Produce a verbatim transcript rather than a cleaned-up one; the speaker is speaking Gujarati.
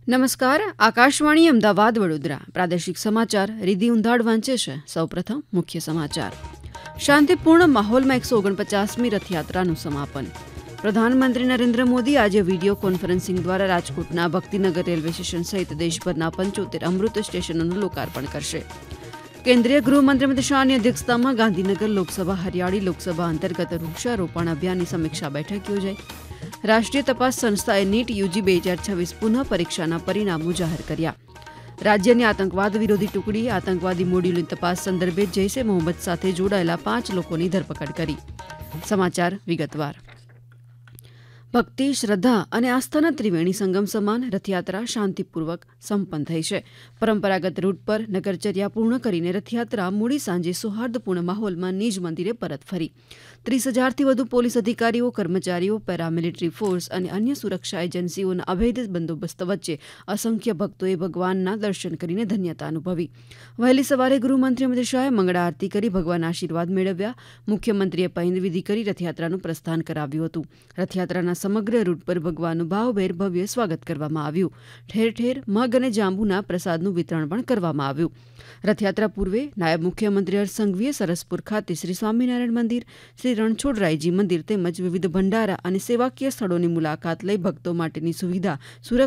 નમસ્કાર. આકાશવાણી અમદાવાદ વડોદરા પ્રાદેશિક સમાચાર રીધી ઉંધાડ વાંચે છે. સૌપ્રથમ મુખ્ય સમાચાર. શાંતિપૂર્ણ માહોલમાં એકસો ઓગણપચાસમી રથયાત્રાનું સમાપન. પ્રધાનમંત્રી નરેન્દ્ર મોદી આજે વિડીયો કોન્ફરન્સિંગ દ્વારા રાજકોટના ભક્તિનગર રેલવે સ્ટેશન સહિત દેશભરના પંચોતેર અમૃત સ્ટેશનોનું લોકાર્પણ કરશે. કેન્દ્રીય ગૃહમંત્રી અમિત શાહની અધ્યક્ષતામાં ગાંધીનગર લોકસભા હરિયાળી લોકસભા અંતર્ગત વૃક્ષારોપણ અભિયાનની સમીક્ષા બેઠક યોજાઈ. રાષ્ટ્રીય તપાસ સંસ્થાએ નીટ યુજી બે હજાર છવ્વીસ પુનઃ પરીક્ષાના પરિણામો જાહેર કર્યા. રાજ્યની આતંકવાદ વિરોધી ટુકડી આતંકવાદી મોડ્યુલની તપાસ સંદર્ભે જૈશે મોહમ્મદ સાથે જોડાયેલા પાંચ લોકોની ધરપકડ કરી. સમાચાર વિગતવાર. ભક્તિ, શ્રદ્ધા અને આસ્થાના ત્રિવેણી સંગમ સમાન રથયાત્રા શાંતિપૂર્વક સંપન્ન થઈ છે. પરંપરાગત રૂટ પર નગરચર્યા પૂર્ણ કરીને રથયાત્રા મોડી સાંજે સૌહાર્દપૂર્ણ માહોલમાં નિજ મંદિરે પરત ફરી. ત્રીસ હજારથી વધુ પોલીસ અધિકારીઓ, કર્મચારીઓ, પેરામિલિટરી ફોર્સ અને અન્ય સુરક્ષા એજન્સીઓના અભેદ બંદોબસ્ત વચ્ચે અસંખ્ય ભક્તોએ ભગવાનના દર્શન કરીને ધન્યતા અનુભવી. વહેલી સવારે ગૃહમંત્રી અમિત શાહે મંગળા આરતી કરી ભગવાનના આશીર્વાદ મેળવ્યા. મુખ્યમંત્રીએ પહિંદવિધિ કરી રથયાત્રાનું પ્રસ્થાન કરાવ્યું હતું. રથયાત્રાના સમગ્ર રૂટ પર ભગવાનનું ભાવભેર ભવ્ય સ્વાગત કરવામાં આવ્યું. ઠેર ઠેર મગ અને જાંબુના પ્રસાદનું વિતરણ પણ કરવામાં આવ્યું. રથયાત્રા પૂર્વે નાયબ મુખ્યમંત્રી હર્ષ સંઘવીએ સરસપુર ખાતે શ્રી સ્વામિનારાયણ મંદિર, શ્રી રણછોડરાયજી મંદિર તેમજ વિવિધ ભંડારા અને સેવાકીય સ્થળોની મુલાકાત લઈ ભક્તો માટેની સુવિધા, સુરક્ષા